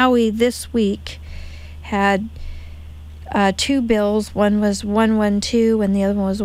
Maui this week had two bills. One was 112 and the other one was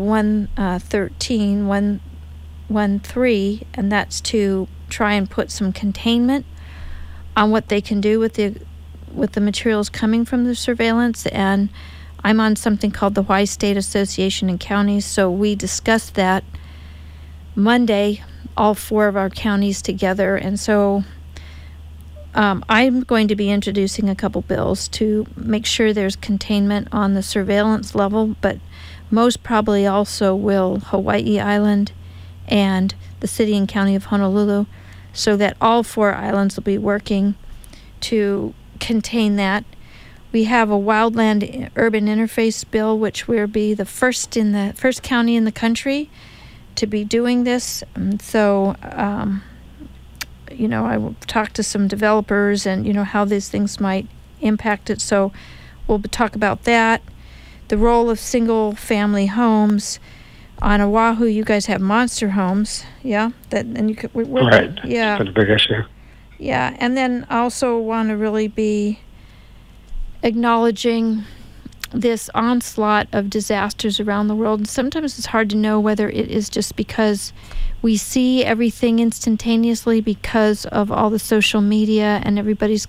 113, and that's to try and put some containment on what they can do with the materials coming from the surveillance. And I'm on something called the Hawaii State Association and Counties, so we discussed that Monday, all four of our counties together. And so I'm going to be introducing a couple bills to make sure there's containment on the surveillance level, but most probably also will Hawaii Island and the city and county of Honolulu, so that all four islands will be working to contain that. We have a wildland urban interface bill, which will be the first county in the country to be doing this. And so, I will talk to some developers and, how these things might impact it. So we'll talk about that. The role of single family homes. On Oahu, you guys have monster homes, yeah? Right. Yeah. That's a big issue. Yeah, and then also want to really be acknowledging this onslaught of disasters around the world. And sometimes it's hard to know whether it is just because we see everything instantaneously because of all the social media, and everybody's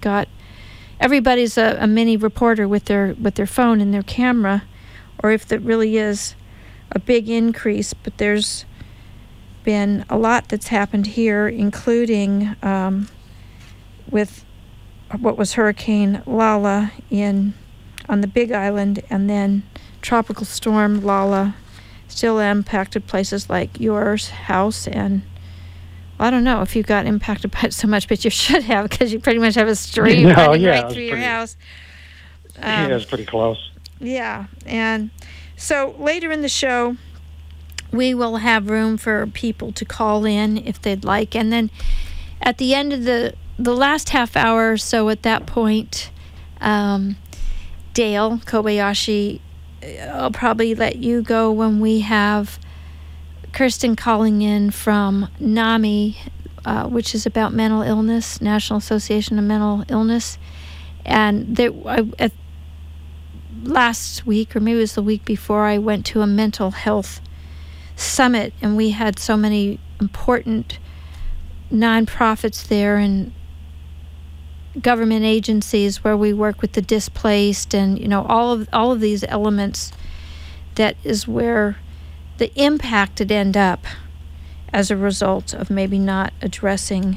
a mini reporter with their phone and their camera, or if it really is a big increase. But there's been a lot that's happened here, including with what was Hurricane Lala on the Big Island, and then Tropical Storm Lala still impacted places like yours house. And I don't know if you got impacted by it so much, but you should have, because you pretty much have a stream running right through your house. It's pretty close. Yeah, and so later in the show, we will have room for people to call in if they'd like. And then at the end of the last half hour or so, at that point, Dale Kobayashi, I'll probably let you go when we have Kirsten calling in from NAMI, which is about mental illness, National Association of Mental Illness. And last week, or maybe it was the week before, I went to a mental health summit, and we had so many important nonprofits there and government agencies where we work with the displaced, and all of these elements. That is where the impact would end up as a result of maybe not addressing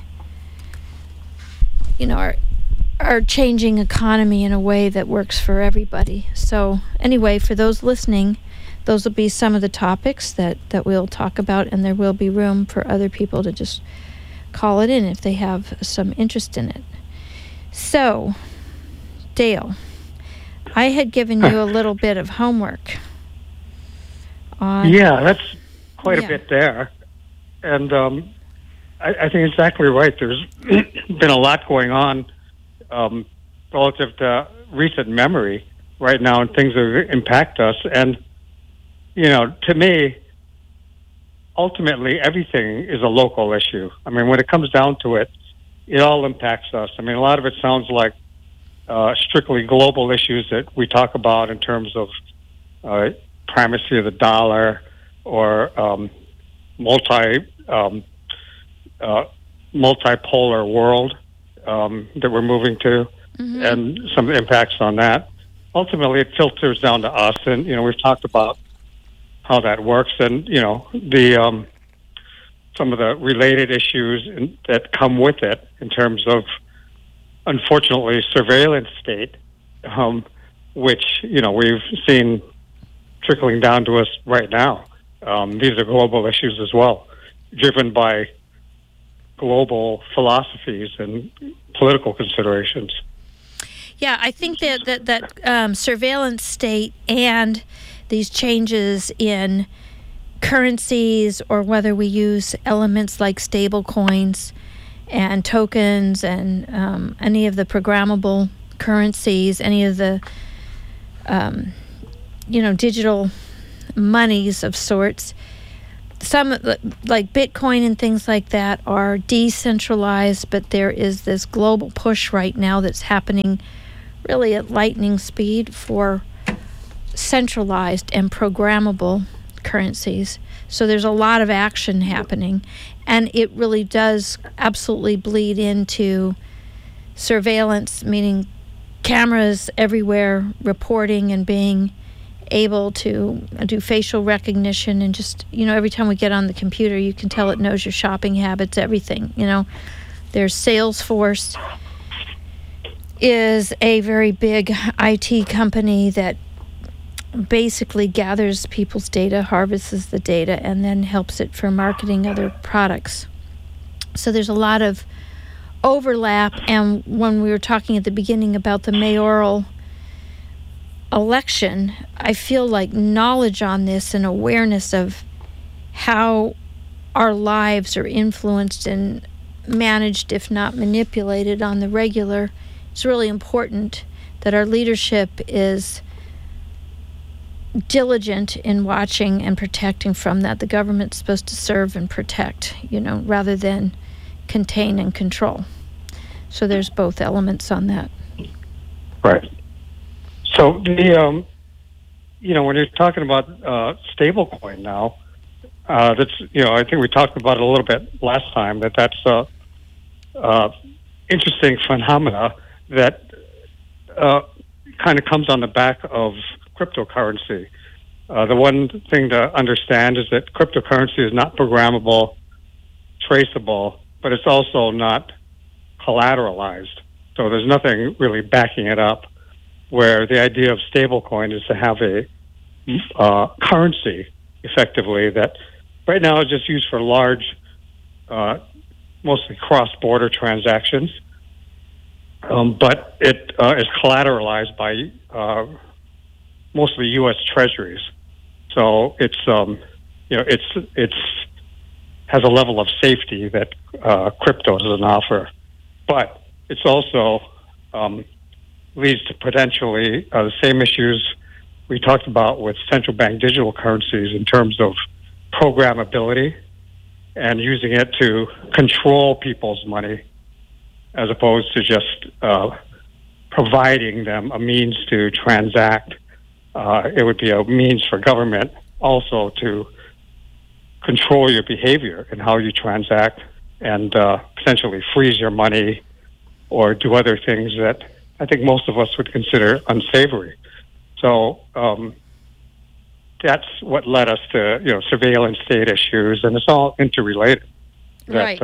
our changing economy in a way that works for everybody. So anyway, for those listening, those will be some of the topics that we'll talk about, and there will be room for other people to just call it in if they have some interest in it. So, Dale, I had given you a little bit of homework on... Yeah, that's quite a bit there. And I think exactly right. There's been a lot going on relative to recent memory right now, and things that impact us. And, to me, ultimately, everything is a local issue. I mean, when it comes down to it, it all impacts us. I mean, a lot of it sounds like strictly global issues that we talk about in terms of primacy of the dollar, or multipolar world that we're moving to, and some impacts on that. Ultimately, it filters down to us, and we've talked about how that works, and the some of the related issues that come with it in terms of, unfortunately, surveillance state, which we've seen trickling down to us right now. These are global issues as well, driven by global philosophies and political considerations. Yeah, I think that surveillance state and these changes in currencies, or whether we use elements like stable coins and tokens and any of the programmable currencies, any of the digital monies of sorts, some like Bitcoin and things like that are decentralized, but there is this global push right now that's happening really at lightning speed for centralized and programmable currencies. So there's a lot of action happening, and it really does absolutely bleed into surveillance, meaning cameras everywhere reporting and being able to do facial recognition, and just, every time we get on the computer, you can tell it knows your shopping habits, everything. There's Salesforce is a very big IT company that basically gathers people's data, harvests the data, and then helps it for marketing other products. So there's a lot of overlap. And when we were talking at the beginning about the mayoral election, I feel like knowledge on this and awareness of how our lives are influenced and managed, if not manipulated, on the regular, it's really important that our leadership is diligent in watching and protecting from that. The government's supposed to serve and protect, rather than contain and control. So there's both elements on that. Right. So the when you're talking about stablecoin now, that's I think we talked about it a little bit last time. That's a interesting phenomena that kind of comes on the back of cryptocurrency. The one thing to understand is that cryptocurrency is not programmable, traceable, but it's also not collateralized. So there's nothing really backing it up, where the idea of stablecoin is to have a currency, effectively, that right now is just used for large, mostly cross-border transactions, but it is collateralized by mostly U.S. Treasuries. So it's it's has a level of safety that crypto doesn't offer, but it's also leads to potentially the same issues we talked about with central bank digital currencies in terms of programmability and using it to control people's money, as opposed to just providing them a means to transact. It would be a means for government also to control your behavior and how you transact, and potentially freeze your money or do other things that I think most of us would consider unsavory. So that's what led us to surveillance state issues, and it's all interrelated. Right.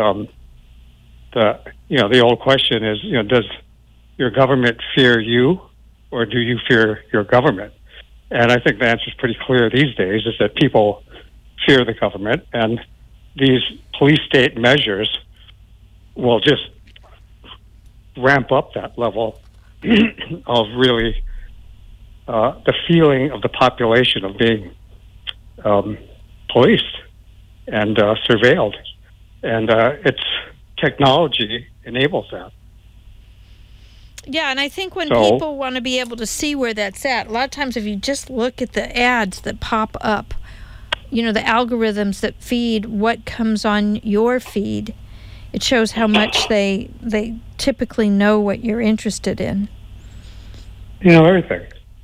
The old question is, does your government fear you, or do you fear your government? And I think the answer is pretty clear these days, is that people fear the government, and these police state measures will just ramp up that level of really the feeling of the population of being policed and surveilled. And it's technology enables that. Yeah, and I think when people want to be able to see where that's at, a lot of times if you just look at the ads that pop up, the algorithms that feed what comes on your feed, it shows how much they typically know what you're interested in. Everything.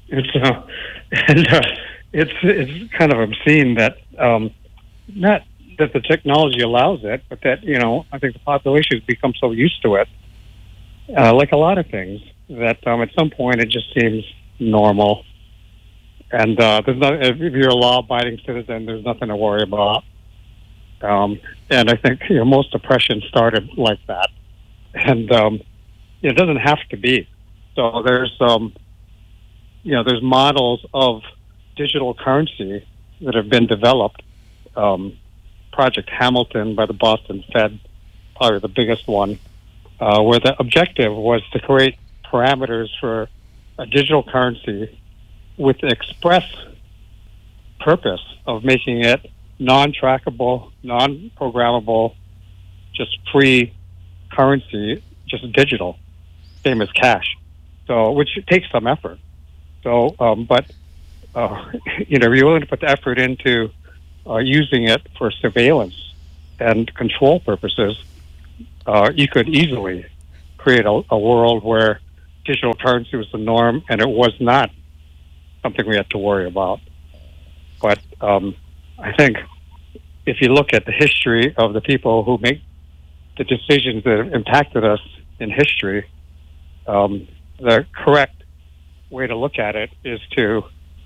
It's kind of obscene that not that the technology allows it, but that I think the population has become so used to it. Like a lot of things, that at some point it just seems normal, and if you're a law-abiding citizen, there's nothing to worry about. And I think most oppression started like that, and it doesn't have to be. So there's there's models of digital currency that have been developed. Project Hamilton by the Boston Fed, probably the biggest one. Where the objective was to create parameters for a digital currency with the express purpose of making it non-trackable, non-programmable, just free currency, just digital, same as cash. So, which takes some effort. So, but you're willing to put the effort into using it for surveillance and control purposes, you could easily create a world where digital currency was the norm and it was not something we had to worry about. But I think if you look at the history of the people who make the decisions that have impacted us in history, the correct way to look at it is to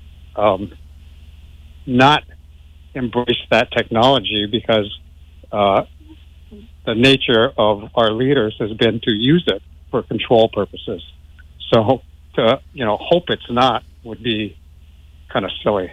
not embrace that technology, because the nature of our leaders has been to use it for control purposes. So to hope it's not would be kind of silly.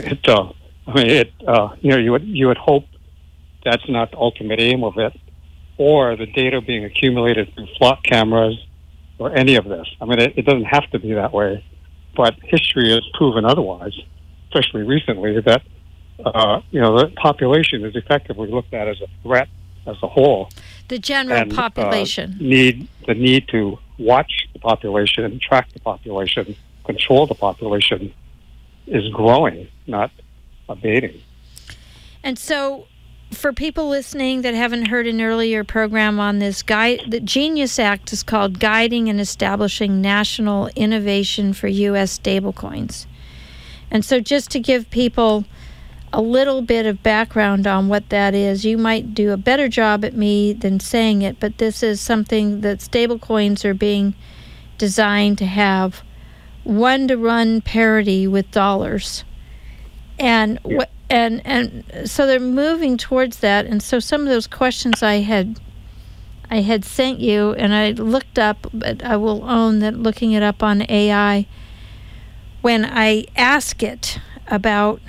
You would hope that's not the ultimate aim of it, or the data being accumulated through flock cameras, or any of this. I mean, it doesn't have to be that way, but history has proven otherwise, especially recently, that the population is effectively looked at as a threat as a whole. The general population. The need to watch the population, track the population, control the population is growing, not abating. And so, for people listening that haven't heard an earlier program on this, the Genius Act is called Guiding and Establishing National Innovation for U.S. Stablecoins. And so just to give people a little bit of background on what that is, you might do a better job at me than saying it, but this is something that stablecoins are being designed to have one-to-one parity with dollars. And and so they're moving towards that. And so some of those questions I had sent you, and I looked up, but I will own that looking it up on AI, when I ask it about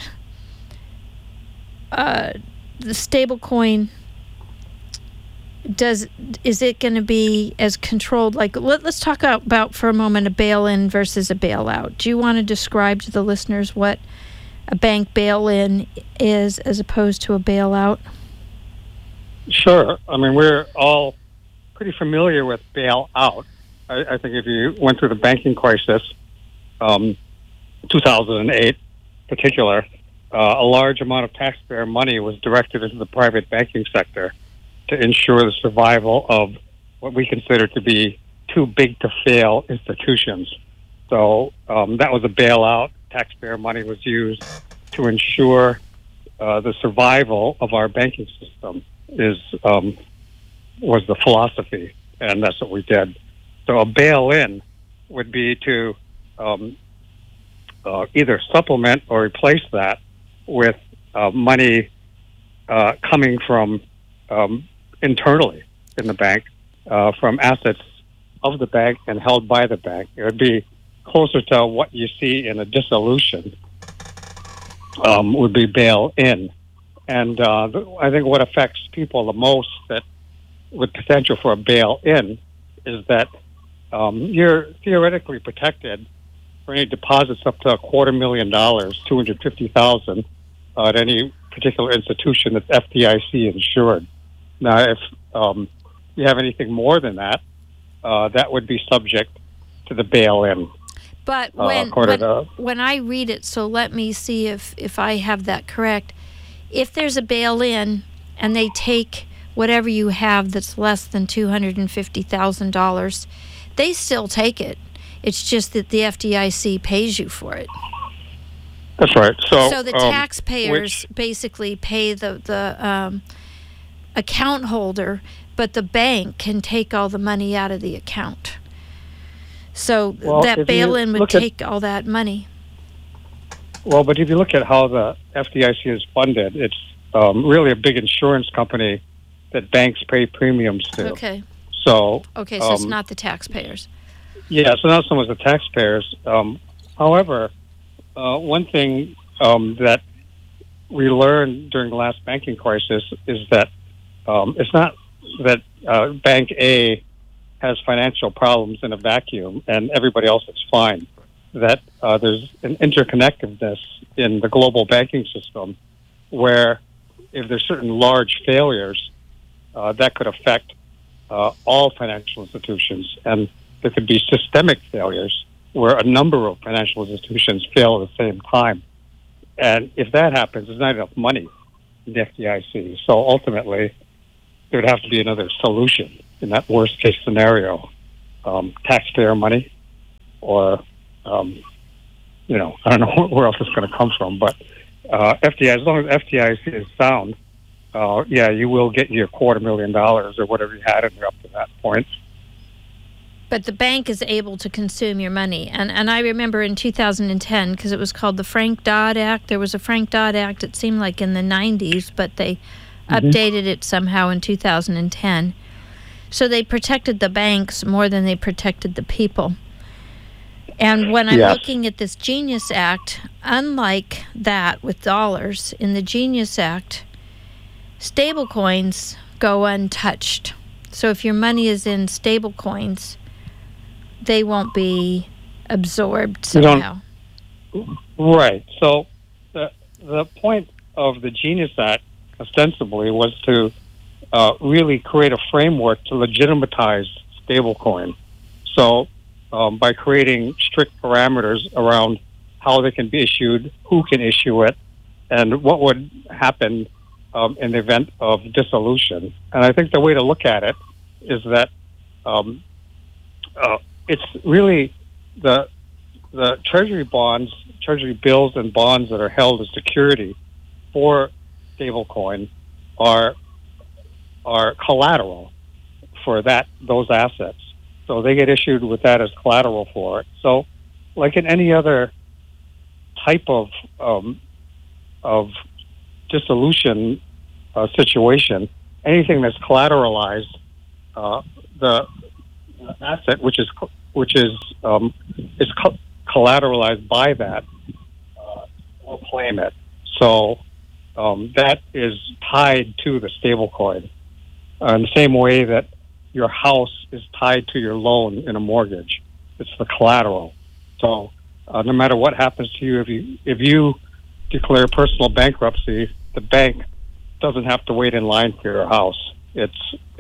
the stablecoin, is it going to be as controlled? Like, let's talk about for a moment a bail-in versus a bailout. Do you want to describe to the listeners what a bank bail-in is as opposed to a bailout? Sure. I mean, we're all pretty familiar with bailout. I think if you went through the banking crisis, 2008 in particular, a large amount of taxpayer money was directed into the private banking sector to ensure the survival of what we consider to be too big to fail institutions. So that was a bailout. Taxpayer money was used to ensure the survival of our banking system was the philosophy, and that's what we did. So a bail-in would be to either supplement or replace that with money coming from internally in the bank, from assets of the bank and held by the bank. It would be closer to what you see in a dissolution, would be bail-in. And I think what affects people the most that with potential for a bail-in is that you're theoretically protected for any deposits up to $250,000, $250,000 at any particular institution that's FDIC insured. Now, if you have anything more than that, that would be subject to the bail-in. But when I read it, so let me see if I have that correct. If there's a bail-in and they take whatever you have that's less than $250,000, they still take it. It's just that the FDIC pays you for it. That's right. So the taxpayers basically pay the account holder, but the bank can take all the money out of the account. So that bail-in would take all that money. Well, but if you look at how the FDIC is funded, it's really a big insurance company that banks pay premiums to. Okay. So it's not the taxpayers. Yeah, so not so much the taxpayers. However, one thing that we learned during the last banking crisis is that it's not that Bank A has financial problems in a vacuum and everybody else is fine. That there's an interconnectedness in the global banking system where if there's certain large failures, that could affect all financial institutions. And there could be systemic failures where a number of financial institutions fail at the same time. And if that happens, there's not enough money the FDIC. So ultimately, there would have to be another solution in that worst case scenario. Taxpayer money, or I don't know where else it's going to come from. But FDIC, as long as FDIC is sound, you will get your $250,000 or whatever you had in there up to that point. But the bank is able to consume your money. And I remember in 2010, because it was called the Frank-Dodd Act. There was a Frank-Dodd Act, it seemed like in the 90s, but they updated it somehow in 2010. So they protected the banks more than they protected the people. And when I'm looking at this Genius Act, unlike that with dollars, in the Genius Act, stablecoins go untouched. So if your money is in stablecoins, they won't be absorbed somehow. Right. So the point of the Genius Act, ostensibly, was to really create a framework to legitimatize stablecoin. So by creating strict parameters around how they can be issued, who can issue it, and what would happen in the event of dissolution. And I think the way to look at it is that it's really the treasury bonds, treasury bills and bonds that are held as security for stablecoin are collateral for those assets. So they get issued with that as collateral for it. So like in any other type of dissolution situation, anything that's collateralized, the asset which is collateralized by that will claim it. So that is tied to the stablecoin in the same way that your house is tied to your loan in a mortgage. It's the collateral. So no matter what happens to you, if you declare personal bankruptcy, the bank doesn't have to wait in line for your house. It's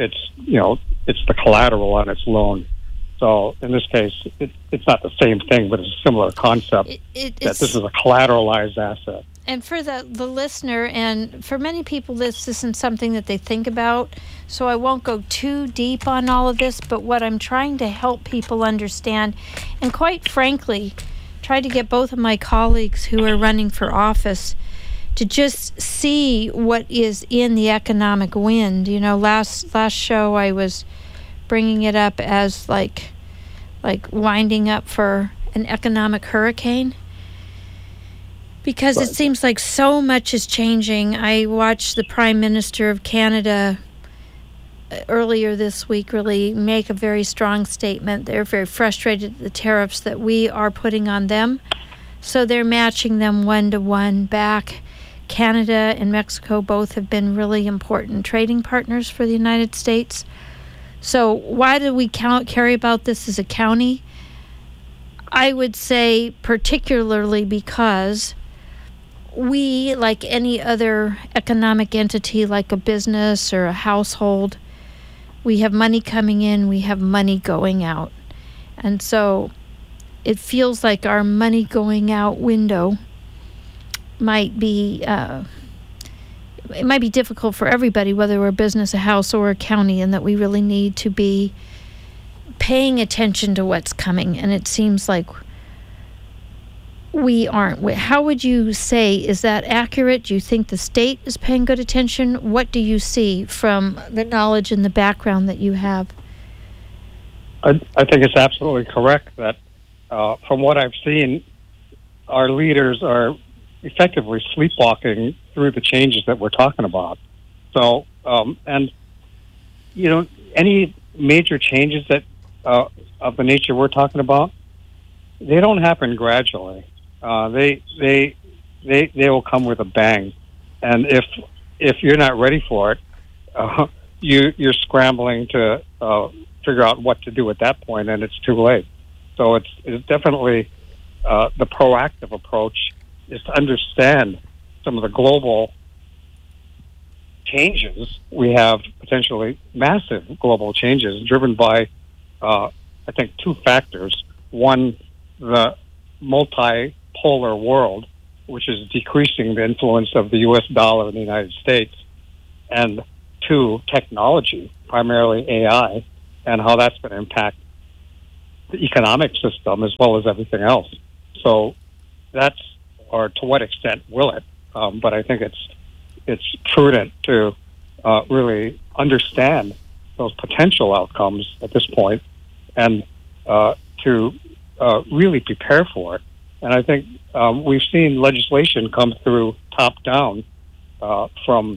the collateral on its loan. So in this case, it's not the same thing, but it's a similar concept that this is a collateralized asset. And for the listener, and for many people, this isn't something that they think about, so I won't go too deep on all of this, but what I'm trying to help people understand, and quite frankly, try to get both of my colleagues who are running for office to just see what is in the economic wind. You know, last show I was bringing it up as like winding up for an economic hurricane, because it seems like so much is changing. I watched the Prime Minister of Canada earlier this week really make a very strong statement. They're very frustrated at the tariffs that we are putting on them, so they're matching them 1-to-1 back. Canada and Mexico both have been really important trading partners for the United States. So why do we care about this as a county? I would say particularly because we, like any other economic entity, like a business or a household, we have money coming in, we have money going out. And so it feels like our money going out window might be it might be difficult for everybody, whether we're a business, a house, or a county, and that we really need to be paying attention to what's coming. And it seems like we aren't. How would you say, is that accurate? Do you think the state is paying good attention? What do you see from the knowledge and the background that you have? I think it's absolutely correct that from what I've seen, our leaders are effectively sleepwalking through the changes that we're talking about. So, any major changes that of the nature we're talking about, they don't happen gradually. They will come with a bang, and if you're not ready for it, you're scrambling to figure out what to do at that point, and it's too late. So it's definitely the proactive approach is to understand some of the global changes. We have potentially massive global changes driven by, I think, two factors. One, the multipolar world which is decreasing the influence of the U.S. dollar in the United States, and two, technology, primarily AI, and how that's going to impact the economic system as well as everything else. So that's, or to what extent will it? But I think it's prudent to really understand those potential outcomes at this point, and to really prepare for it. And I think we've seen legislation come through top down from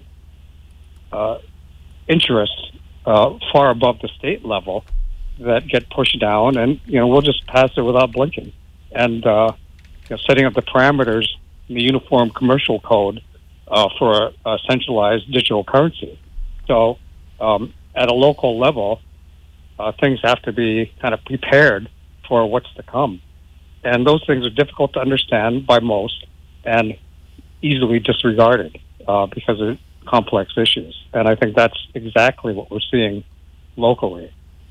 interests far above the state level that get pushed down, and we'll just pass it without blinking. And setting up the parameters in the Uniform Commercial Code for a centralized digital currency. So at a local level, things have to be kind of prepared for what's to come. And those things are difficult to understand by most and easily disregarded because of complex issues. And I think that's exactly what we're seeing locally.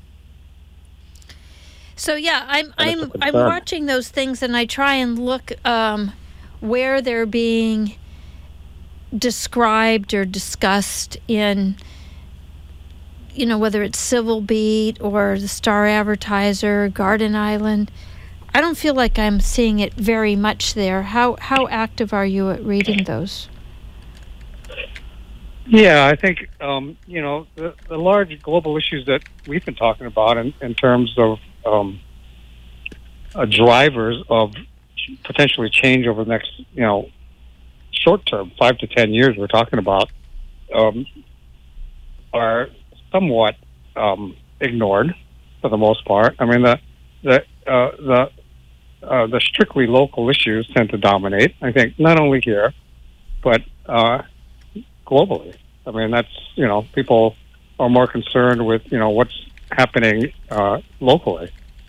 So yeah, I'm watching those things, and I try and look where they're being described or discussed in, whether it's Civil Beat or the Star Advertiser, Garden Island. I don't feel like I'm seeing it very much there. How active are you at reading those? Yeah, I think the large global issues that we've been talking about in terms of drivers of potentially change over the next short term, 5 to 10 years we're talking about, are somewhat ignored for the most part. I mean, the strictly local issues tend to dominate, I think, not only here, but globally. I mean, that's, people are more concerned with, what's happening locally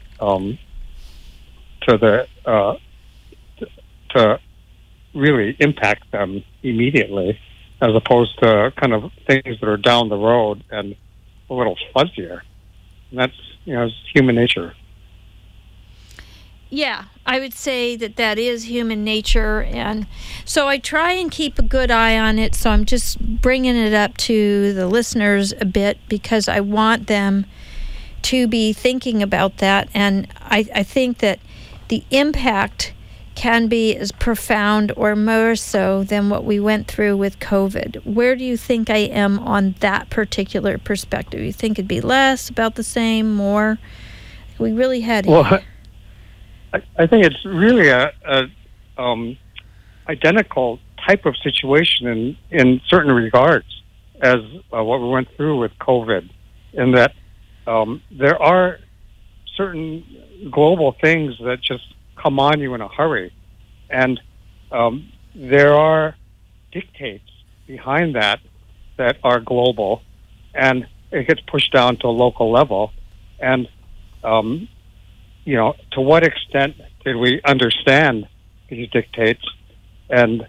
to really impact them immediately, as opposed to kind of things that are down the road and a little fuzzier. And that's, it's human nature. Yeah, I would say that is human nature, and so I try and keep a good eye on it. So I'm just bringing it up to the listeners a bit because I want them to be thinking about that, and I think that the impact can be as profound or more so than what we went through with COVID. Where do you think I am on that particular perspective? You think it'd be less, about the same, more? We really had... Well, I think it's really a identical type of situation in certain regards as what we went through with COVID, in that there are certain global things that just come on you in a hurry, and there are dictates behind that are global, and it gets pushed down to a local level. And to what extent did we understand these dictates, and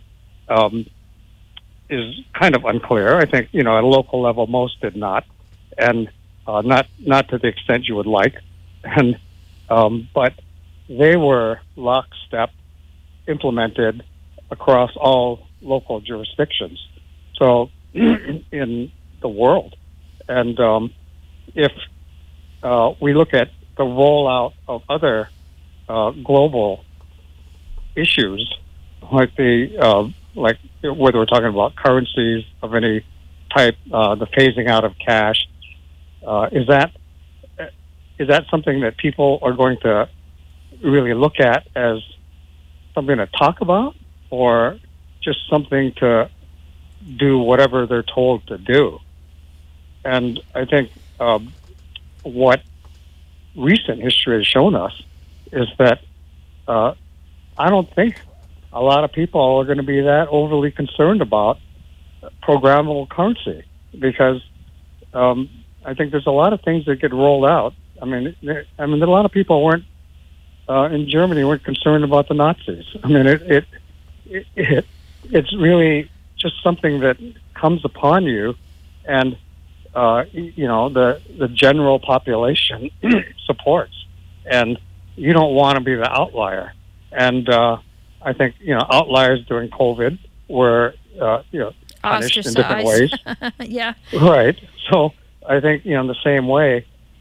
is kind of unclear. I think, at a local level, most did not, and not to the extent you would like. And but they were lockstep implemented across all local jurisdictions. So in the world, and if we look at the rollout of other global issues, like whether we're talking about currencies of any type, the phasing out of cash, is that something that people are going to really look at as something to talk about, or just something to do whatever they're told to do? And I think what recent history has shown us is that I don't think a lot of people are going to be that overly concerned about programmable currency, because I think there's a lot of things that get rolled out. I mean, a lot of people weren't in Germany weren't concerned about the Nazis. I mean, it's really just something that comes upon you, and the general population supports, and you don't want to be the outlier. And I think, outliers during COVID were, punished in different ways. Yeah. Right. So I think, in the same way,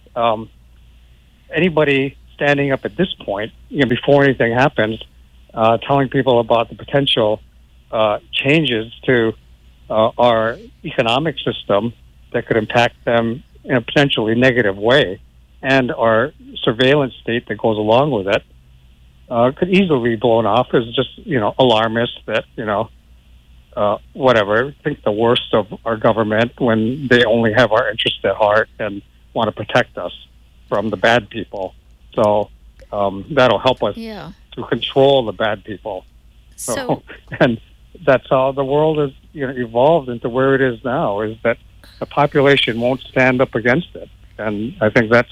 anybody standing up at this point, before anything happens, telling people about the potential changes to our economic system that could impact them in a potentially negative way, and our surveillance state that goes along with it, could easily be blown off as just, alarmists that, whatever, think the worst of our government when they only have our interest at heart and want to protect us from the bad people. So that'll help us to control the bad people. So and that's how the world has evolved into where it is now, is that the population won't stand up against it. And I think that's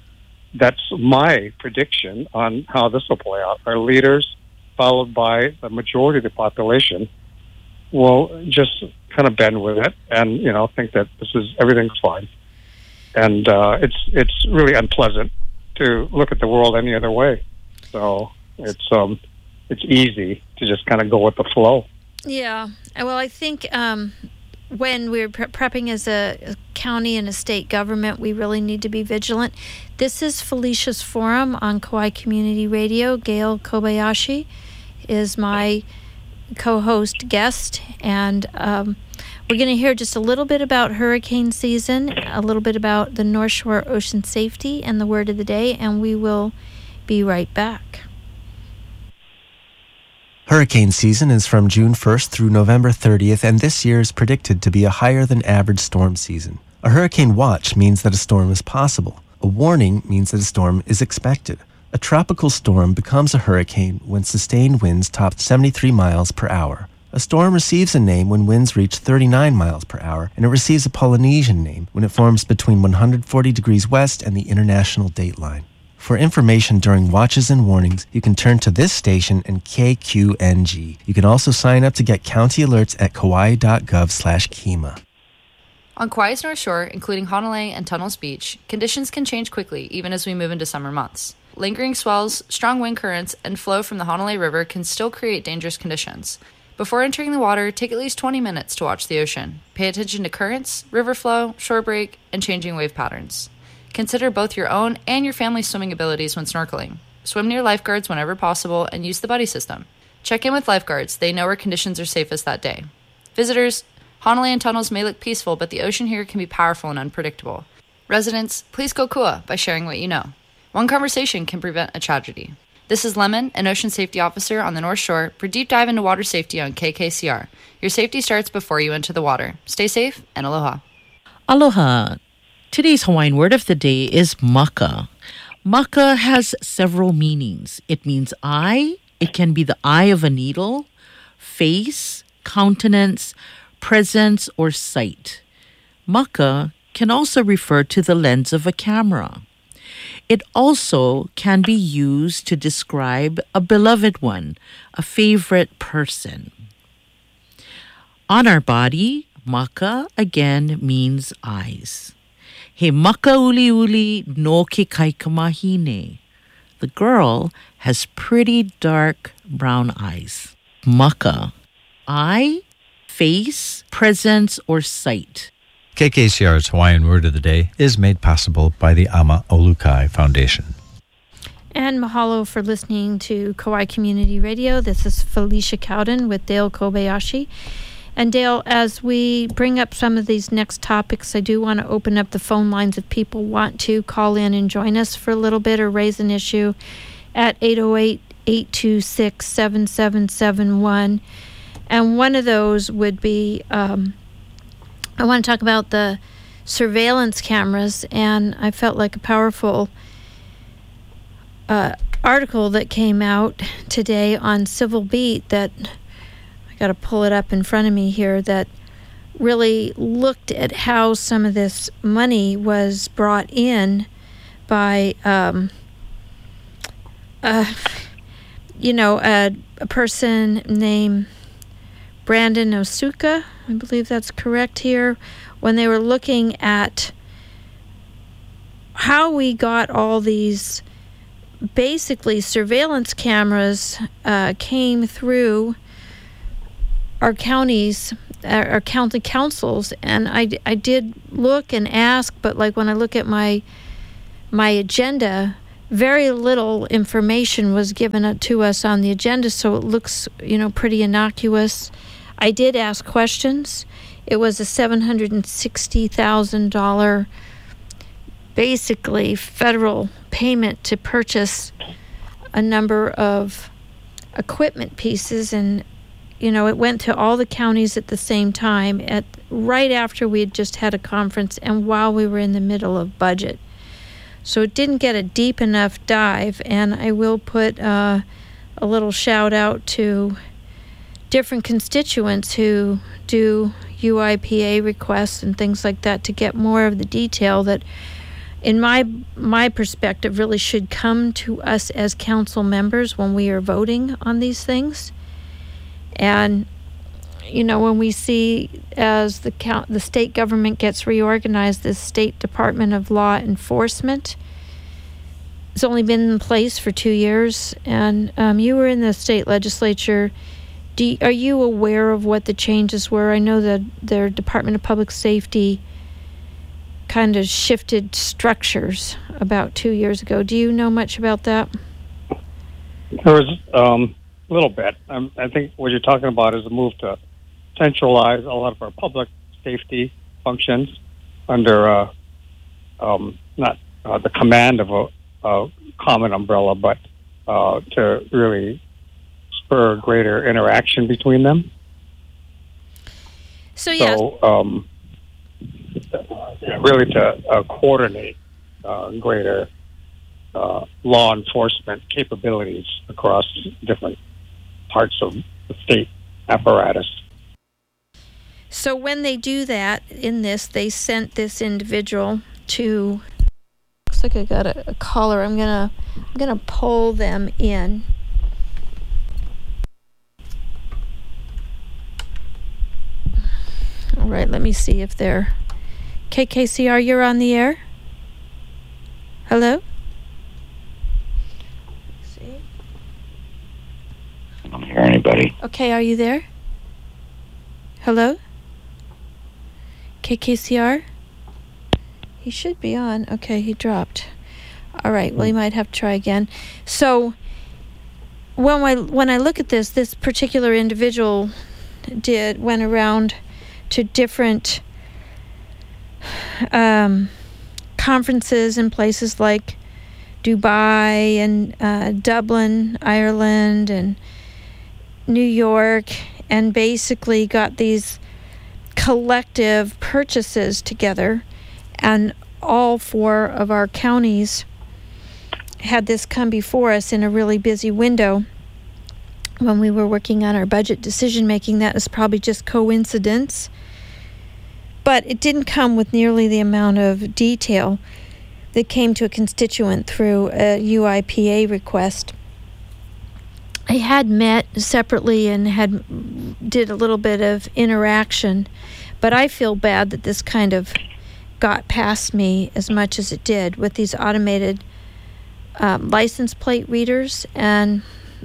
my prediction on how this will play out. Our leaders, followed by the majority of the population, will just kind of bend with it and, think that everything's fine. And it's really unpleasant to look at the world any other way. So it's easy to just kind of go with the flow. Yeah. Well, I think when we're prepping as a county and a state government, we really need to be vigilant. This is Felicia's Forum on Kauai Community Radio. Gail Kobayashi is my co-host guest, and we're going to hear just a little bit about hurricane season, a little bit about the North Shore ocean safety, and the word of the day, and we will be right back. Hurricane season is from June 1st through November 30th, and this year is predicted to be a higher than average storm season. A hurricane watch means that a storm is possible. A warning means that a storm is expected. A tropical storm becomes a hurricane when sustained winds top 73 miles per hour. A storm receives a name when winds reach 39 miles per hour, and it receives a Polynesian name when it forms between 140 degrees west and the international dateline. For information during watches and warnings, you can turn to this station and KQNG. You can also sign up to get county alerts at kauai.gov/KEMA. On Kauai's North Shore, including Honolulu and Tunnels Beach, conditions can change quickly even as we move into summer months. Lingering swells, strong wind currents, and flow from the Honolulu River can still create dangerous conditions. Before entering the water, take at least 20 minutes to watch the ocean. Pay attention to currents, river flow, shore break, and changing wave patterns. Consider both your own and your family's swimming abilities when snorkeling. Swim near lifeguards whenever possible and use the buddy system. Check in with lifeguards. They know where conditions are safest that day. Visitors, Honolulu and Tunnels may look peaceful, but the ocean here can be powerful and unpredictable. Residents, please go kua by sharing what you know. One conversation can prevent a tragedy. This is Lemon, an ocean safety officer on the North Shore, for Deep Dive into Water Safety on KKCR. Your safety starts before you enter the water. Stay safe and aloha. Aloha. Today's Hawaiian word of the day is maka. Maka has several meanings. It means eye. It can be the eye of a needle, face, countenance, presence, or sight. Maka can also refer to the lens of a camera. It also can be used to describe a beloved one, a favorite person. On our body, maka again means eyes. He maka uli uli no ke kaikamahine. The girl has pretty dark brown eyes. Maka. Eye, face, presence, or sight. KKCR's Hawaiian Word of the Day is made possible by the Ama Olukai Foundation. And mahalo for listening to Kauai Community Radio. This is Felicia Cowden with Dale Kobayashi. And Dale, as we bring up some of these next topics, I do want to open up the phone lines if people want to call in and join us for a little bit or raise an issue at 808-826-7771. And one of those would be, I want to talk about the surveillance cameras, and I felt like a powerful article that came out today on Civil Beat that got to pull it up in front of me here, that really looked at how some of this money was brought in by, a person named Brandon Osuka, I believe that's correct here, when they were looking at how we got all these basically surveillance cameras came through our counties, our county councils, and I did look and ask, but like when I look at my agenda, very little information was given to us on the agenda, so it looks, pretty innocuous. I did ask questions. It was a $760,000 basically federal payment to purchase a number of equipment pieces, and it went to all the counties at the same time right after we had just had a conference and while we were in the middle of budget. So it didn't get a deep enough dive, and I will put a little shout out to different constituents who do UIPA requests and things like that to get more of the detail that, in my perspective, really should come to us as council members when we are voting on these things. And when we see as the state government gets reorganized, the State Department of Law Enforcement has only been in place for 2 years, and you were in the state legislature. Are you aware of what the changes were? I know that their Department of Public Safety kind of shifted structures about 2 years ago. Do you know much about that? There was a little bit. I think what you're talking about is a move to centralize a lot of our public safety functions under not the command of a common umbrella, but to really spur greater interaction between them. So, yeah. Really to coordinate greater law enforcement capabilities across different parts of the state apparatus. So when they do that in this, they sent this individual to. Looks like I got a caller. I'm gonna pull them in. All right, let me see if they're. KKCR, you're on the air. Hello. See. I don't hear anybody. Okay, are you there? Hello? KKCR? He should be on. Okay, he dropped. All right, well, you might have to try again. So, when I look at this particular individual went around to different conferences in places like Dubai and Dublin, Ireland, and New York, and basically got these collective purchases together, and all 4 of our counties had this come before us in a really busy window when we were working on our budget decision making. That is probably just coincidence, but it didn't come with nearly the amount of detail that came to a constituent through a UIPA request. I had met separately and did a little bit of interaction, but I feel bad that this kind of got past me as much as it did with these automated license plate readers, and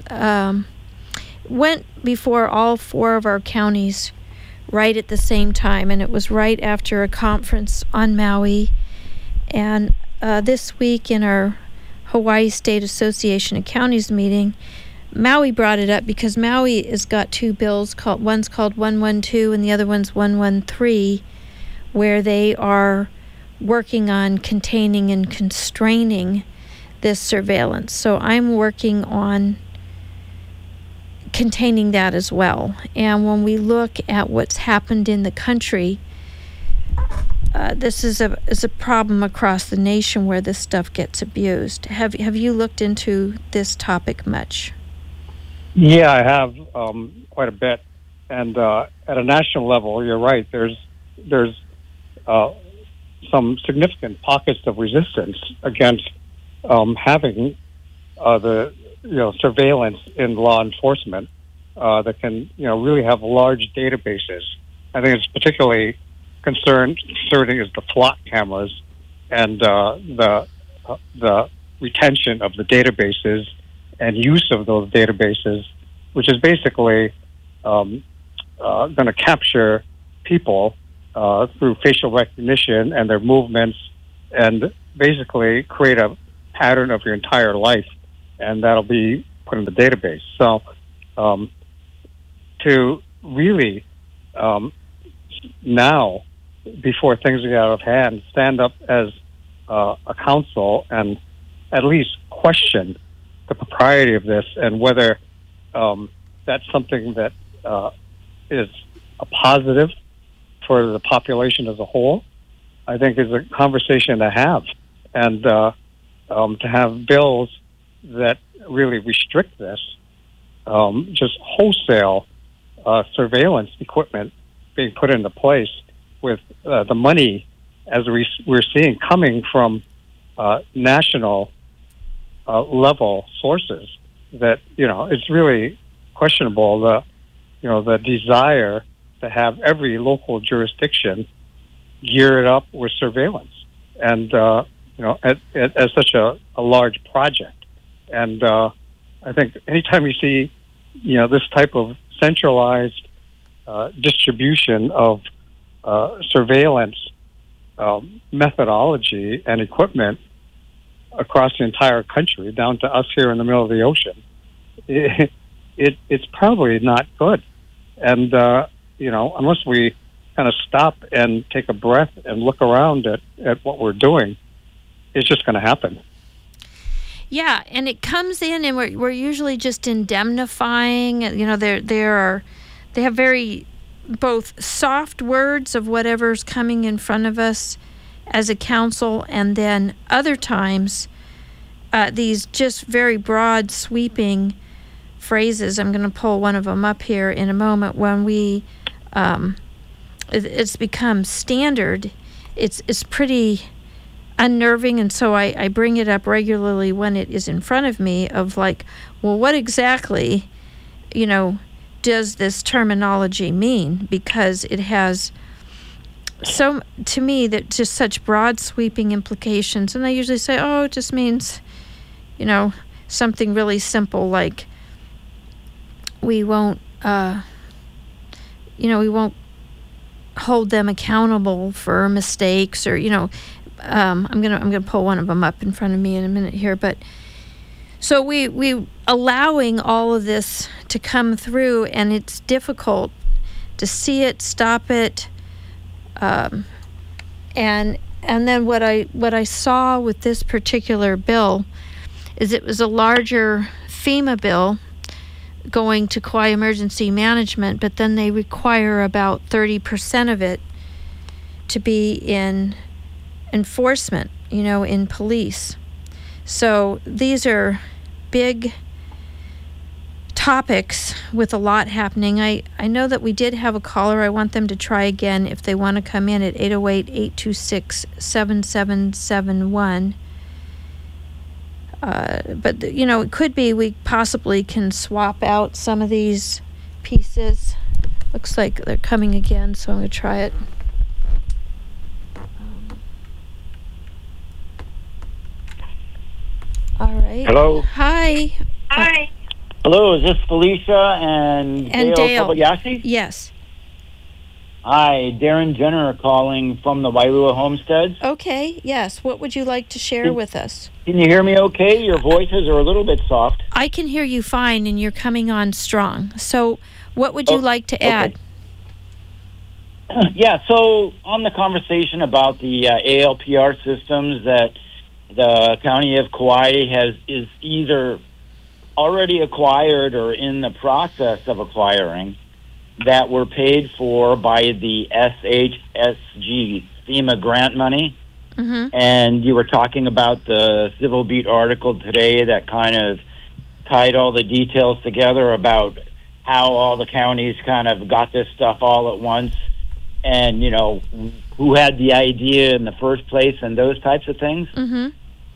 went before all 4 of our counties right at the same time, and it was right after a conference on Maui. And this week in our Hawaii State Association of Counties meeting, Maui brought it up because Maui has got 2 bills, one's called 112 and the other one's 113, where they are working on containing and constraining this surveillance. So I'm working on containing that as well. And when we look at what's happened in the country, this is a problem across the nation where this stuff gets abused. Have you looked into this topic much? Yeah, I have quite a bit, and at a national level, you're right. There's some significant pockets of resistance against having the surveillance in law enforcement that can really have large databases. I think it's particularly concerning is the flock cameras and the retention of the databases and use of those databases, which is basically going to capture people through facial recognition and their movements, and basically create a pattern of your entire life, and that'll be put in the database. So to really now, before things get out of hand, stand up as a council and at least question the propriety of this and whether that's something that is a positive for the population as a whole, I think is a conversation to have. And to have bills that really restrict this, just wholesale surveillance equipment being put into place with the money, as we're seeing, coming from national level sources, that, it's really questionable, the desire to have every local jurisdiction geared up with surveillance, and as such a large project. And I think anytime you see this type of centralized distribution of surveillance methodology and equipment across the entire country, down to us here in the middle of the ocean, it's probably not good. And unless we kind of stop and take a breath and look around at what we're doing, it's just going to happen. Yeah, and it comes in, and we're usually just indemnifying. They have very both soft words of whatever's coming in front of us as a council, and then other times these just very broad, sweeping phrases. I'm going to pull one of them up here in a moment. When it's become standard, it's pretty unnerving, and so I bring it up regularly when it is in front of me, of like, well, what exactly, does this terminology mean? Because it has so, to me, that just such broad sweeping implications. And I usually say, oh, it just means, something really simple, like we won't hold them accountable for mistakes, or I'm gonna pull one of them up in front of me in a minute here. But so we allowing all of this to come through, and it's difficult to see it, stop it, and then what I saw with this particular bill is it was a larger FEMA bill going to Kauai Emergency Management, but then they require about 30% of it to be in enforcement, in police. So these are big topics with a lot happening. I know that we did have a caller. I want them to try again if they want to come in at 808-826-7771. But, it could be we possibly can swap out some of these pieces. Looks like they're coming again, so I'm going to try it. All right. Hello. Hi. Hi. Hello, is this Felicia and Dale Kobayashi? Yes. Hi, Darren Jenner calling from the Wailua Homesteads. Okay, yes. What would you like to share with us? Can you hear me okay? Your voices are a little bit soft. I can hear you fine, and you're coming on strong. So what would you like to add? Yeah, so on the conversation about the ALPR systems that the County of Kauai is either already acquired or in the process of acquiring, that were paid for by the SHSG FEMA grant money. Mm-hmm. And you were talking about the Civil Beat article today that kind of tied all the details together about how all the counties kind of got this stuff all at once, and, who had the idea in the first place, and those types of things. Mm-hmm.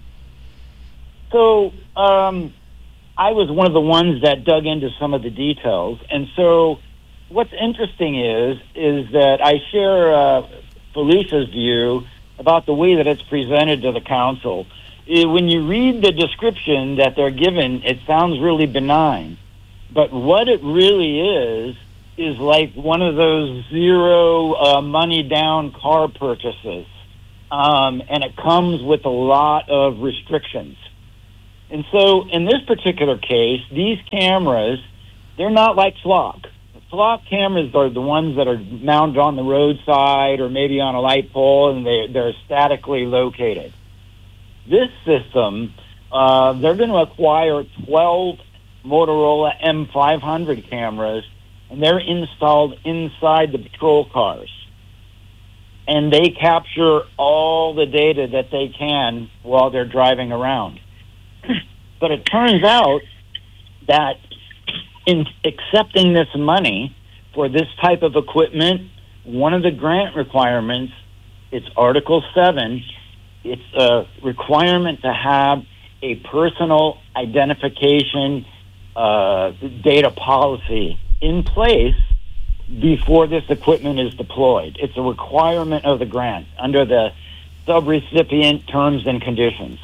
So I was one of the ones that dug into some of the details. And so what's interesting is that I share Felicia's view about the way that it's presented to the council. when you read the description that they're given, it sounds really benign. But what it really is like one of those zero money down car purchases. And it comes with a lot of restrictions. And so in this particular case, these cameras, they're not like flock. Flock cameras are the ones that are mounted on the roadside or maybe on a light pole, and they're statically located. This system, they're going to acquire 12 Motorola M500 cameras, and they're installed inside the patrol cars. And they capture all the data that they can while they're driving around. But it turns out that in accepting this money for this type of equipment, one of the grant requirements, it's Article 7, it's a requirement to have a personal identification data policy in place before this equipment is deployed. It's a requirement of the grant under the subrecipient terms and conditions.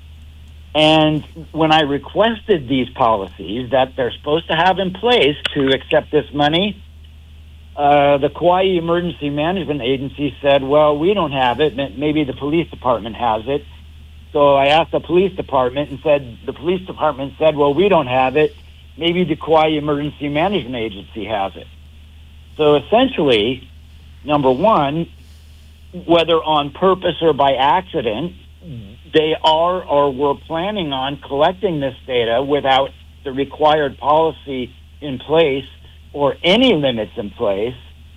And when I requested these policies that they're supposed to have in place to accept this money, the Kauai Emergency Management Agency said, well, we don't have it. Maybe the police department has it. So I asked the police department and the police department said, well, we don't have it. Maybe the Kauai Emergency Management Agency has it. So essentially, number one, whether on purpose or by accident, they are or were planning on collecting this data without the required policy in place or any limits in place,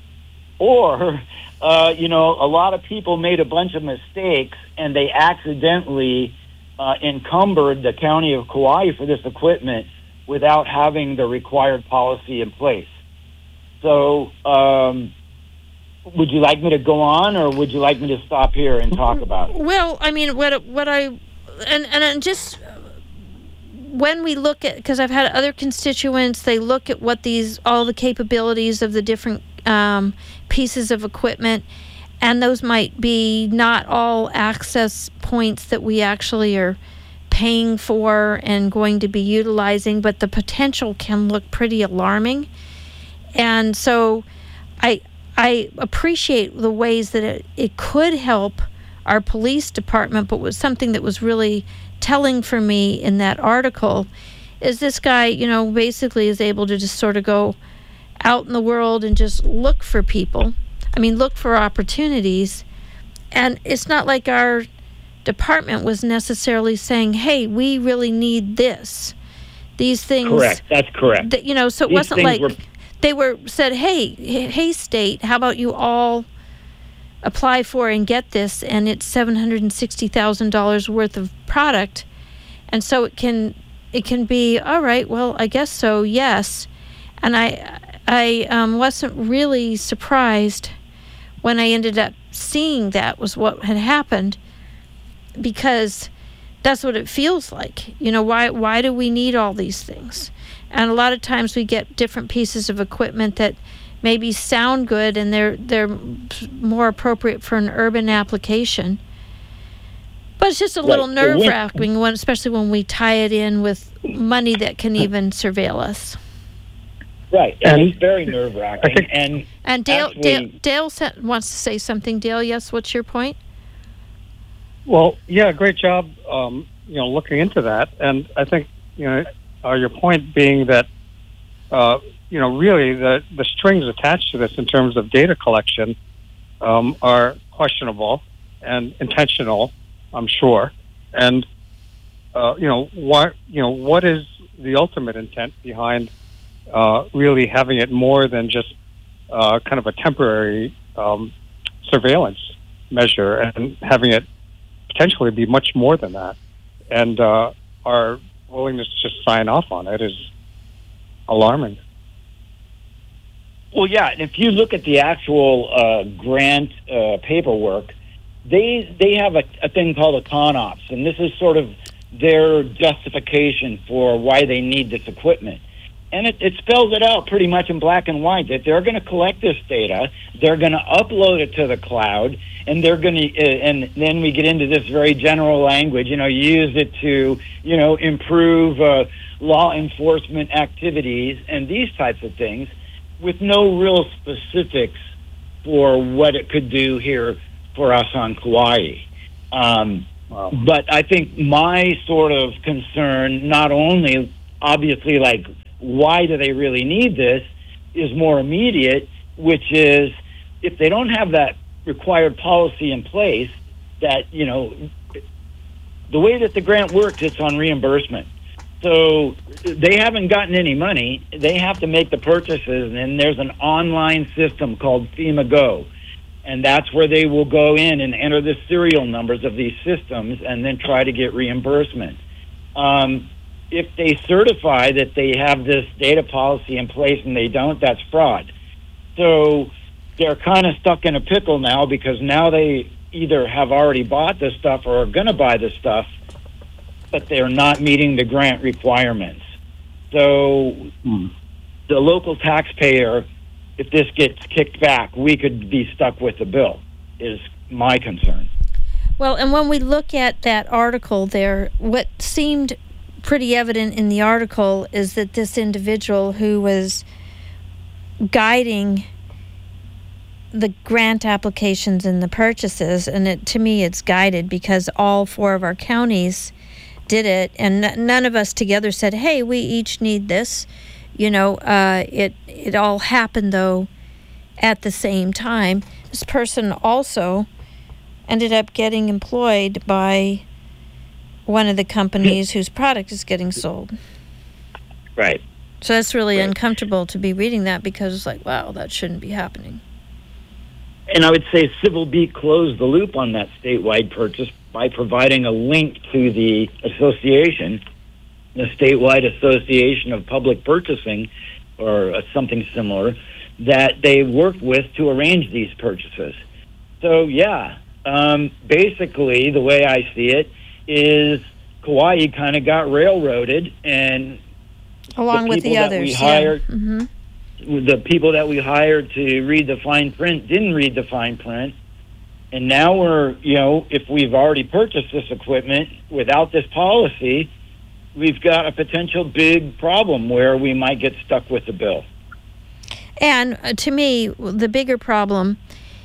or, a lot of people made a bunch of mistakes and they accidentally encumbered the county of Kauai for this equipment without having the required policy in place. So, would you like me to go on, or would you like me to stop here and talk about it? Well, I mean, just when we look at, because I've had other constituents, they look at what all the capabilities of the different pieces of equipment, and those might be not all access points that we actually are paying for and going to be utilizing, but the potential can look pretty alarming. And so I appreciate the ways that it could help our police department, but was something that was really telling for me in that article is this guy, basically is able to just sort of go out in the world and just look for people. I mean, look for opportunities. And it's not like our department was necessarily saying, hey, we really need this. These things. Correct. That's correct. So it wasn't like they said, hey, state, how about you all apply for and get this, and it's $760,000 worth of product, and so it can be all right. Well, I guess so. Yes, and I wasn't really surprised when I ended up seeing that was what had happened, because that's what it feels like. Why do we need all these things? And a lot of times we get different pieces of equipment that maybe sound good and they're more appropriate for an urban application. But it's just a little nerve-wracking, especially when we tie it in with money that can even surveil us. Right, and it's very nerve-wracking. And Dale wants to say something. Dale, yes, what's your point? Well, yeah, great job, looking into that. And I think, your point being that, really the strings attached to this in terms of data collection are questionable and intentional, I'm sure. And, what is the ultimate intent behind really having it more than just kind of a temporary surveillance measure, and having it potentially be much more than that? And our willingness to just sign off on it is alarming. Well, yeah, and if you look at the actual grant paperwork, they have a thing called a CONOPS, and this is sort of their justification for why they need this equipment. And it spells it out pretty much in black and white that they're going to collect this data, they're going to upload it to the cloud, and they're going to, and then we get into this very general language, use it to, improve law enforcement activities and these types of things, with no real specifics for what it could do here for us on Kauai. But I think my sort of concern, not only obviously like, why do they really need this, is more immediate, which is if they don't have that required policy in place, that, the way that the grant works, it's on reimbursement. So they haven't gotten any money. They have to make the purchases, and there's an online system called FEMA Go. And that's where they will go in and enter the serial numbers of these systems and then try to get reimbursement. If they certify that they have this data policy in place and they don't, that's fraud. So they're kind of stuck in a pickle now, because now they either have already bought the stuff or are going to buy the stuff, but they're not meeting the grant requirements. So the local taxpayer, if this gets kicked back, we could be stuck with the bill, is my concern. Well, and when we look at that article there, what seemed pretty evident in the article is that this individual who was guiding the grant applications and the purchases, and to me it's guided because all 4 of our counties did it, and none of us together said, hey, we each need this. It all happened, though, at the same time. This person also ended up getting employed by one of the companies whose product is getting sold. Right. So that's really uncomfortable to be reading that, because it's like, wow, that shouldn't be happening. And I would say Civil Beat closed the loop on that statewide purchase by providing a link to the association, the Statewide Association of Public Purchasing, or something similar, that they worked with to arrange these purchases. So, basically, the way I see it is Kauai kind of got railroaded, and along with the others, the people that we hired to read the fine print didn't read the fine print. And now we're, if we've already purchased this equipment without this policy, we've got a potential big problem where we might get stuck with the bill. And to me, the bigger problem,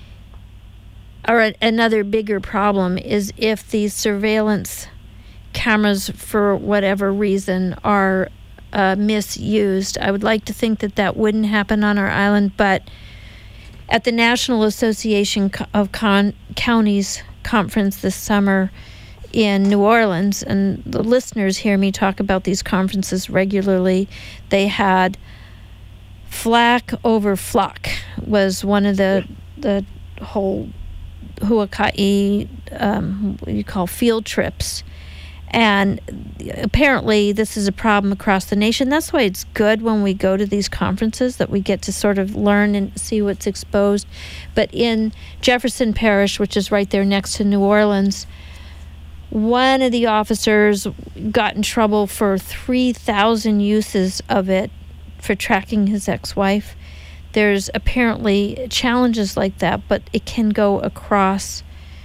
or another bigger problem, is if these surveillance cameras, for whatever reason, are misused. I would like to think that wouldn't happen on our island, but at the National Association of Counties conference this summer in New Orleans, and the listeners hear me talk about these conferences regularly, they had flack over flock was one of the whole Huakai, what you call field trips. And apparently this is a problem across the nation. That's why it's good when we go to these conferences, that we get to sort of learn and see what's exposed. But in Jefferson Parish, which is right there next to New Orleans, one of the officers got in trouble for 3,000 uses of it for tracking his ex-wife. There's apparently challenges like that, but it can go across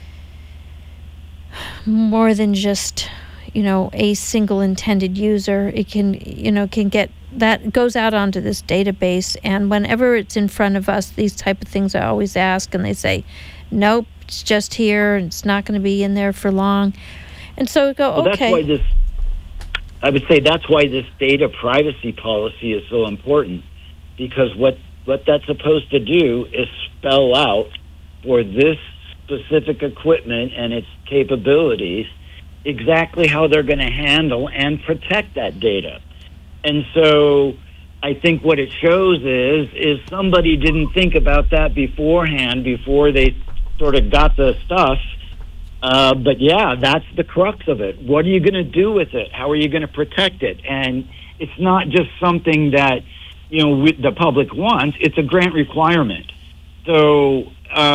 more than just a single intended user. It can get that goes out onto this database, and whenever it's in front of us, these type of things I always ask, and they say, nope, it's just here, and it's not going to be in there for long. And so we go, okay. I would say that's why this data privacy policy is so important, because what that's supposed to do is spell out for this specific equipment and its capabilities exactly how they're going to handle and protect that data. And so I think what it shows is somebody didn't think about that beforehand, before they sort of got the stuff. But that's the crux of it. What are you going to do with it? How are you going to protect it? And it's not just something that the public wants. It's a grant requirement. So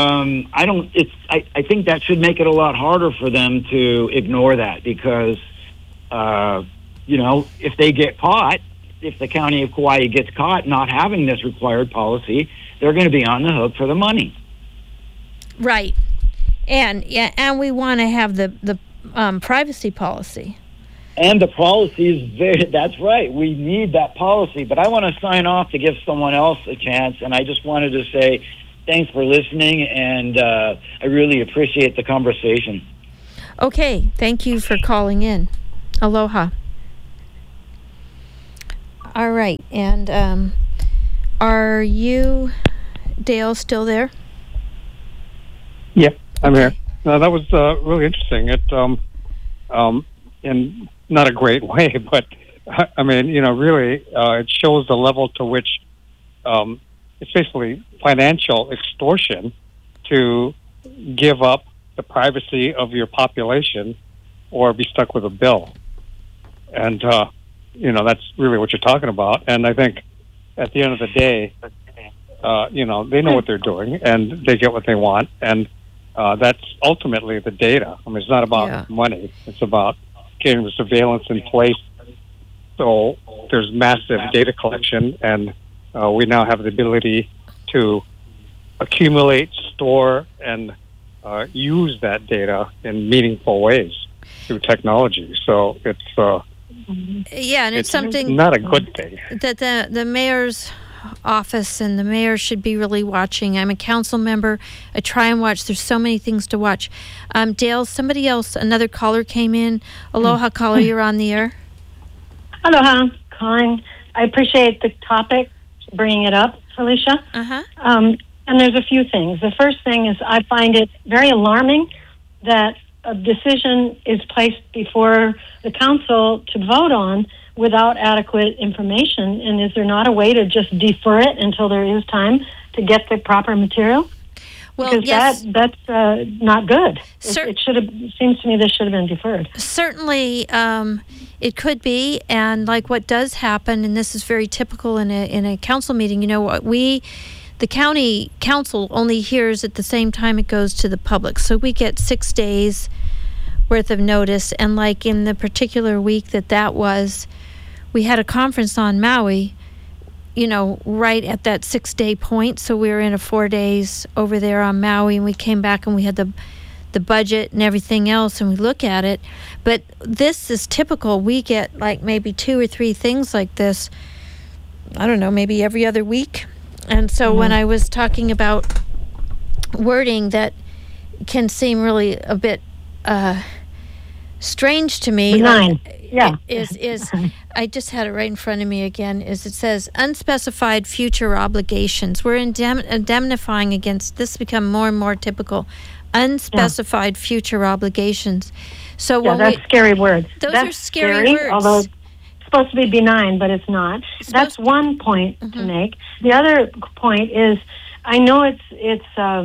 I think that should make it a lot harder for them to ignore that, because if they get caught, if the county of Kauai gets caught not having this required policy, they're going to be on the hook for the money. Right. And we want to have the privacy policy. And the policy is that's right. We need that policy. But I want to sign off to give someone else a chance. And I just wanted to say thanks for listening. And I really appreciate the conversation. Okay. Thank you for calling in. Aloha. All right. And are you, Dale, still there? Yeah, I'm here. No, that was really interesting. It, in not a great way, but I mean, really, it shows the level to which it's basically financial extortion to give up the privacy of your population or be stuck with a bill. And, that's really what you're talking about. And I think at the end of the day, they know what they're doing and they get what they want. And that's ultimately the data. I mean, it's not about money. It's about getting the surveillance in place. So there's massive data collection, and we now have the ability to accumulate, store, and use that data in meaningful ways through technology. So it's and it's something not a good thing that the mayor's office and the mayor should be really watching. I'm a council member. I try and watch. There's so many things to watch. Dale, somebody else, another caller came in. Aloha, caller, you're on the air. Aloha, calling. I appreciate the topic, bringing it up, Felicia. Uh-huh. And there's a few things. The first thing is I find it very alarming that a decision is placed before the council to vote on without adequate information, and is there not a way to just defer it until there is time to get the proper material? Well, because yes, that's not good. It should have. Seems to me this should have been deferred. Certainly, it could be, and like what does happen, and this is very typical in a council meeting. The county council only hears at the same time it goes to the public, so we get 6 days worth of notice. And like in the particular week that was. We had a conference on Maui, right at that 6-day point. So we were in 4 days over there on Maui, and we came back and we had the budget and everything else, and we look at it. But this is typical. We get like maybe 2 or 3 things like this, I don't know, maybe every other week. And so when I was talking about wording that can seem really a bit strange to me. Benign. Yeah. Is I just had it right in front of me again, it says unspecified future obligations. We're indemnifying against this, become more and more typical. Unspecified future obligations. So that's scary words. Those that's are scary words. Although it's supposed to be benign, but it's not. That's one point to make. The other point is, I know it's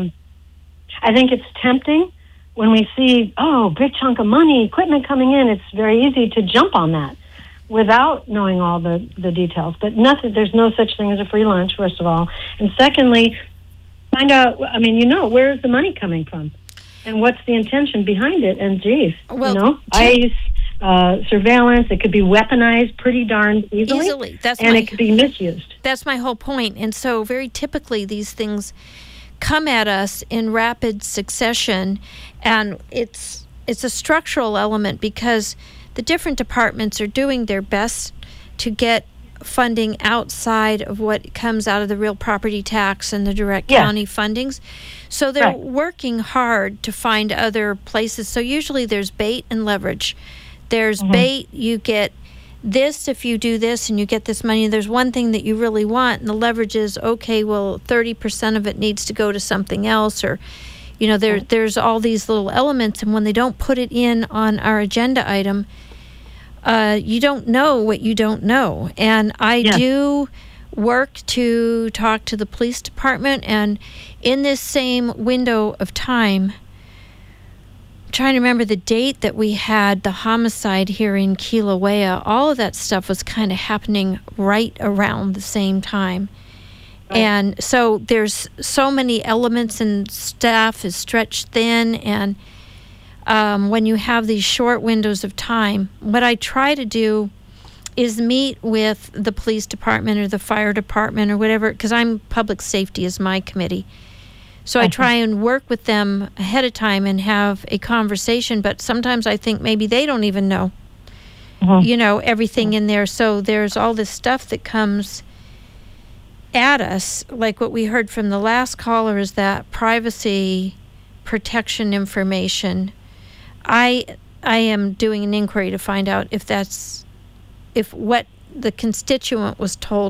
I think it's tempting when we see, big chunk of money, equipment coming in. It's very easy to jump on that without knowing all the details. But there's no such thing as a free lunch, first of all. And secondly, find out, where's the money coming from? And what's the intention behind it? And ICE, surveillance, it could be weaponized pretty darn easily. It could be misused. That's my whole point. And so very typically these things come at us in rapid succession, and it's a structural element because the different departments are doing their best to get funding outside of what comes out of the real property tax and the direct county fundings. So they're working hard to find other places. So usually there's bait and leverage. There's bait, you get this if you do this and you get this money. There's one thing that you really want, and the leverage is, 30% of it needs to go to something else, or there's all these little elements, and when they don't put it in on our agenda item, you don't know what you don't know. And I do work to talk to the police department, and in this same window of time, trying to remember the date that we had the homicide here in Kilauea, all of that stuff was kind of happening right around the same time. Right. And so there's so many elements, and staff is stretched thin, and when you have these short windows of time, what I try to do is meet with the police department or the fire department or whatever, because I'm public safety is my committee. So I try and work with them ahead of time and have a conversation, but sometimes I think maybe they don't even know, everything in there. So there's all this stuff that comes at us, like what we heard from the last caller is that privacy protection information. I am doing an inquiry to find out if what the constituent was told